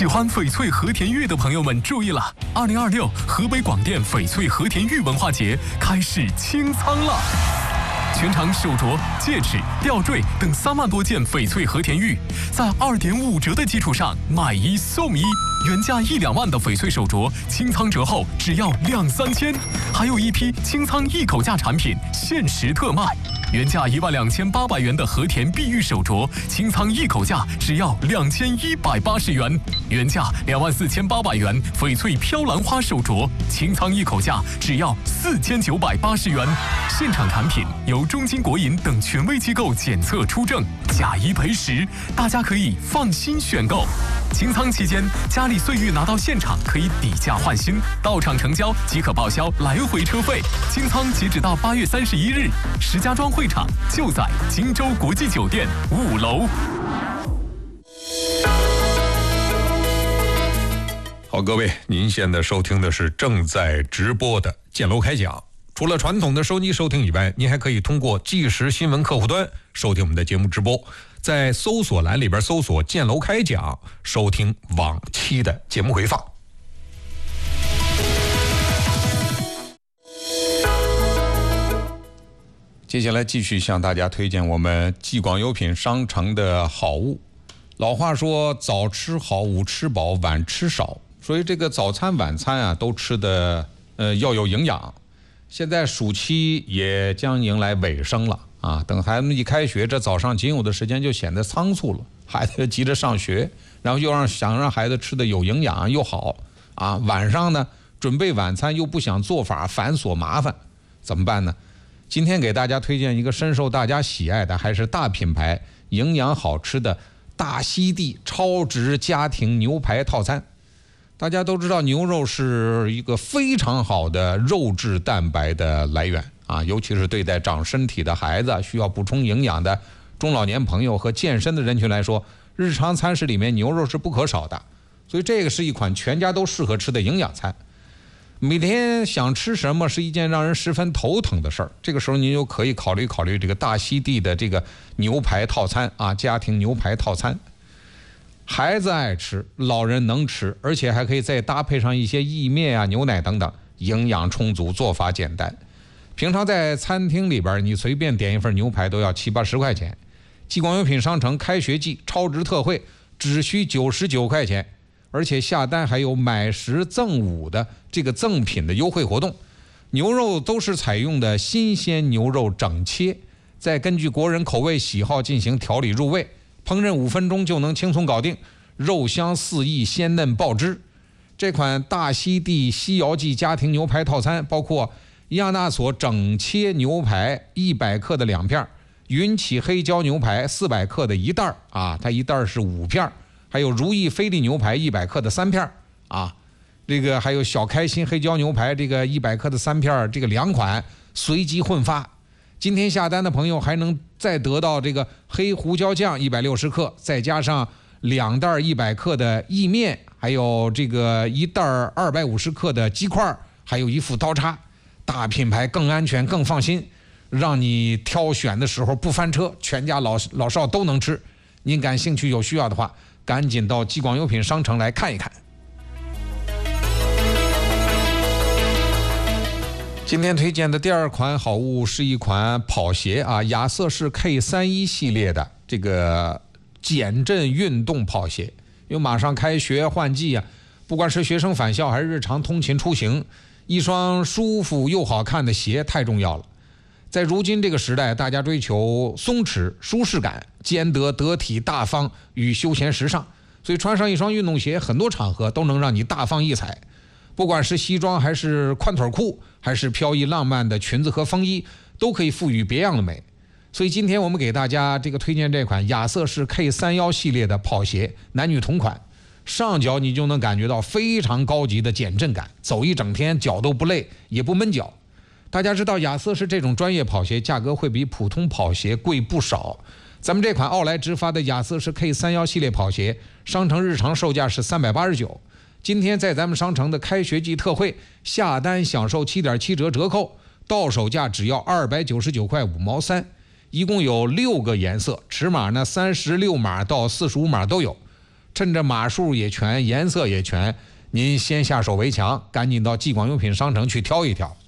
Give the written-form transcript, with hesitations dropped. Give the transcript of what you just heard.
喜欢翡翠和田玉的朋友们注意了，2026河北广电翡翠和田玉文化节开始清仓了。全场手镯、戒指、吊坠等3万多件翡翠和田玉，在2.5折的基础上买1送1，原价1-2万的翡翠手镯，清仓折后只要2-3千，还有一批清仓一口价产品限时特卖。原价12800元的和田碧玉手镯，清仓一口价只要2180元；原价24800元翡翠飘兰花手镯，清仓一口价只要4980元。现场产品由中金国银等权威机构检测出证，假1赔10，大家可以放心选购。清仓期间，家里岁玉拿到现场可以抵价换新，到场成交即可报销来回车费。清仓截止到8月31日，石家庄会场就在荆州国际酒店5楼。 好，各位，您现在收听的是正在直播的建楼开讲。除了传统的收机收听以外，您还可以通过即时新闻客户端收听我们的节目直播，在搜索栏里边搜索建楼开讲，收听往期的节目回放。接下来继续向大家推荐我们继广优品商城的好物。老话说早吃好，午吃饱，晚吃少，所以这个早餐晚餐啊都吃的要有营养。现在暑期也将迎来尾声了啊！等孩子们一开学，这早上仅有的时间就显得仓促了，孩子急着上学，然后又想让孩子吃的有营养又好啊。晚上呢，准备晚餐又不想做法繁琐麻烦，怎么办呢？今天给大家推荐一个深受大家喜爱的，还是大品牌、营养好吃的大溪地超值家庭牛排套餐。大家都知道，牛肉是一个非常好的肉质蛋白的来源啊，尤其是对待长身体的孩子、需要补充营养的中老年朋友和健身的人群来说，日常餐食里面牛肉是不可少的。所以这个是一款全家都适合吃的营养餐。每天想吃什么是一件让人十分头疼的事儿，这个时候您就可以考虑这个大溪地的这个牛排套餐啊，家庭牛排套餐。孩子爱吃，老人能吃，而且还可以再搭配上一些意面啊、牛奶等等，营养充足，做法简单。平常在餐厅里边，你随便点一份牛排都要70-80块钱。继广优品商城开学季超值特惠，只需99块钱，而且下单还有买10赠5的这个赠品的优惠活动。牛肉都是采用的新鲜牛肉整切，再根据国人口味喜好进行调理入味。烹饪5分钟就能轻松搞定，肉香四溢，鲜嫩爆汁。这款大溪地西窑记家庭牛排套餐包括亚纳索整切牛排100克的2片，云起黑椒牛排400克的1袋啊，它1袋是5片，还有如意菲力牛排100克的3片啊，这个还有小开心黑椒牛排这个100克的3片，这个2款随机混发。今天下单的朋友还能再得到这个黑胡椒酱160克，再加上2袋100克的意面，还有这个1袋250克的鸡块，还有一副刀叉。大品牌更安全更放心，让你挑选的时候不翻车，全家老少都能吃。您感兴趣有需要的话，赶紧到继广优品商城来看一看。今天推荐的第2款好物是一款跑鞋啊，亚瑟士 K31系列的这个减震运动跑鞋。因为马上开学换季啊，不管是学生返校还是日常通勤出行，一双舒服又好看的鞋太重要了。在如今这个时代，大家追求松弛、舒适感，兼得得体大方与休闲时尚，所以穿上一双运动鞋，很多场合都能让你大放异彩。不管是西装还是宽腿裤，还是飘逸浪漫的裙子和风衣，都可以赋予别样的美。所以今天我们给大家这个推荐这款亚瑟士 K31系列的跑鞋，男女同款。上脚你就能感觉到非常高级的减震感，走一整天脚都不累也不闷脚。大家知道亚瑟士这种专业跑鞋价格会比普通跑鞋贵不少，咱们这款奥莱直发的亚瑟士 K31系列跑鞋，商城日常售价是389，今天在咱们商城的开学季特惠，下单享受7.7折折扣，到手价只要299块5毛3，一共有6个颜色，尺码呢36码到45码都有。 趁着码数也全，颜色也全，您先下手为强，赶紧到激光用品商城去挑一挑。